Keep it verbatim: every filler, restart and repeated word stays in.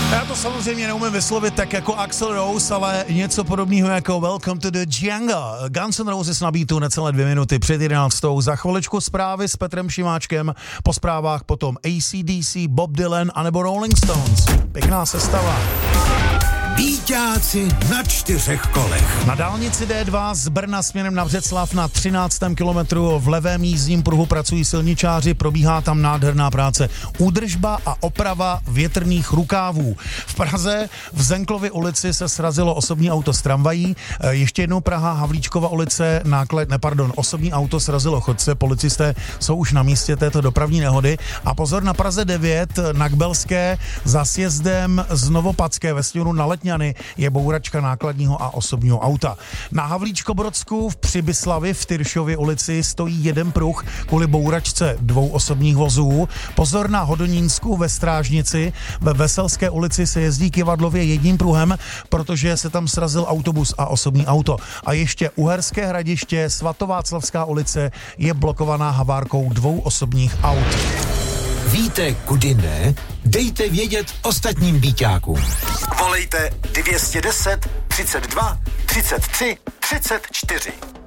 Já to samozřejmě neumím vyslovit tak jako Axl Rose, ale něco podobného jako Welcome to the Jungle. Guns N' Roses na beatu necelé dvě minuty před jedenáctou. Za chviličku zprávy s Petrem Šimáčkem, po zprávách potom A C D C, Bob Dylan anebo Rolling Stones. Pěkná sestava. Bíťáci na čtyřech kolech. Na dálnici D dva z Brna směrem na Břeclav na třináctém kilometru v levém jízdním pruhu pracují silničáři, probíhá tam nádherná práce. Údržba a oprava větrných rukávů. V Praze v Zenklově ulici se srazilo osobní auto s tramvají. Ještě jednou Praha, Havlíčkova ulice, náklad, ne, pardon, osobní auto srazilo chodce. Policisté jsou už na místě této dopravní nehody. A pozor, na Praze devět na Kbelské za sjezdem z Novopadské ve směru na Letňany je bouračka nákladního a osobního auta. Na Havlíčkobrodsku v Přibyslavi v Tyršově ulici stojí jeden pruh kvůli bouračce dvou osobních vozů. Pozor, na Hodonínsku ve Strážnici ve Veselské ulici se jezdí kivadlově jedním pruhem, protože se tam srazil autobus a osobní auto. A ještě Uherské Hradiště, Svatováclavská ulice je blokovaná havárkou dvou osobních aut. Víte, kudy ne? Dejte vědět ostatním bíťákům. Volejte dvě stě deset, třicet dva, třicet tři, třicet čtyři.